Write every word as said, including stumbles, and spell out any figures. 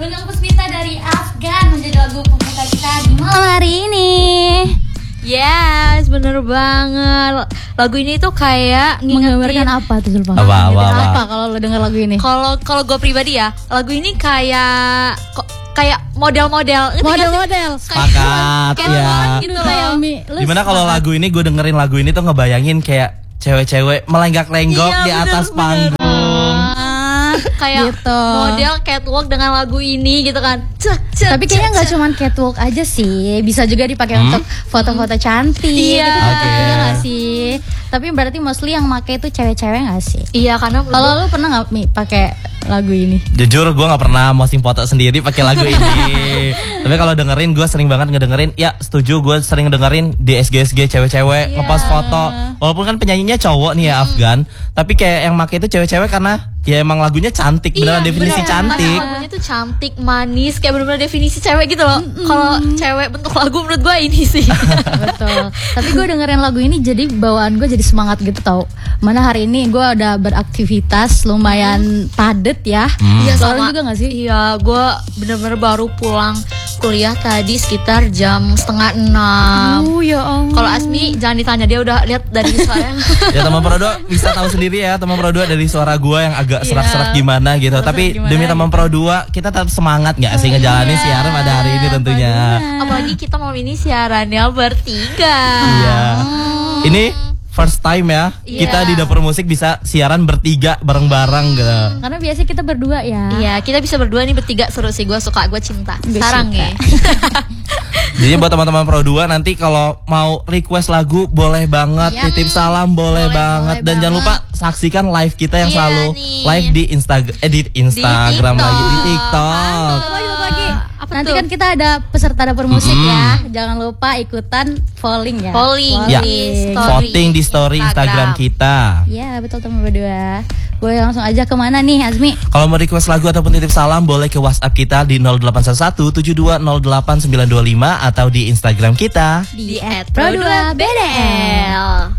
Dengan Puspita dari Afgan menjadi lagu pembuka kita di malam hari ini. Yes, bener banget. Lagu ini tuh kayak menggambarkan apa tuh Zulfa? Apa, apa, apa, apa? kalau lo denger lagu ini? Kalau kalau gue pribadi ya, lagu ini kayak kok kayak model-model. Ngerti nggak sih? Model-model. Sepakat Kayak ya. banget gitu loh. Kayak Mi, lu Gimana kalau sepakat? lagu ini gue dengerin lagu ini tuh ngebayangin kayak cewek-cewek melenggak-lenggok Iya, di atas bener, panggung. Ah, Kayak gitu. model catwalk dengan lagu ini gitu kan. Cek, cek, Tapi kayaknya cek, nggak cek. cuma catwalk aja sih, bisa juga dipakai Hmm? untuk foto-foto cantik. Iya. gitu, Oke. iya nggak sih? Tapi berarti mostly yang make itu cewek-cewek nggak sih? Iya, karena Kalau lu pernah nggak Mi pakai lagu ini? Jujur gue nggak pernah posting foto sendiri pakai lagu ini. Tapi kalau dengerin gue sering banget ngedengerin. Ya setuju, gue sering dengerin di S G S G cewek-cewek Iya. ngepost foto. Walaupun kan penyanyinya cowok nih ya Afgan, tapi kayak yang make itu cewek-cewek karena ya emang lagunya cantik, beneran definisi bener. cantik. Karena lagunya tuh cantik, manis, kayak bener-bener definisi cewek gitu loh. Kalau cewek bentuk lagu menurut gue ini sih. Betul. Tapi gue dengerin lagu ini jadi bawaan gue jadi semangat gitu tau. Mana hari ini gue udah beraktivitas lumayan padet ya. Iya, Soalnya sama. juga gak sih? Iya, gue bener-bener baru pulang kuliah tadi sekitar jam setengah enam. Oh ya Allah. Kalau Asmi jangan ditanya, dia udah lihat dari suaranya. Ya teman Pro dua bisa tahu sendiri ya, teman Pro dua dari suara gue yang agak Iya. serak-serak gimana gitu. Serak-serak Tapi gimana demi teman gitu. Pro dua kita tetap semangat nggak sih ngejalanin Iya, siaran pada hari ini tentunya. benar. Apalagi kita malam ini siarannya bertiga. Iya. Ini first time ya Iya. kita di Dapur Musik bisa siaran bertiga bareng-bareng gitu. Karena biasanya kita berdua ya. Iya, kita bisa berdua nih bertiga, seru sih. Gue suka, gue cinta. Gue Sarang suka. ya. Jadi buat teman-teman Pro dua nanti kalau mau request lagu boleh banget, Iya. titip salam boleh, Boleh, banget, boleh dan jangan lupa banget. saksikan live kita yang Iya selalu nih. live di Instagram, eh, di Instagram TikTok. lagi di TikTok. Satu lagi, satu lagi. Apa Nanti tuh? kan kita ada peserta dapur musik Mm-mm. ya. Jangan lupa ikutan polling ya. Polling Ya. di story Voting di story Instagram kita. Iya betul teman berdua. Boleh langsung aja kemana nih Azmi? Kalau mau request lagu ataupun titip salam boleh ke WhatsApp kita di nol delapan satu satu tujuh dua nol delapan sembilan dua lima atau di Instagram kita. di at at Pro dua B D L.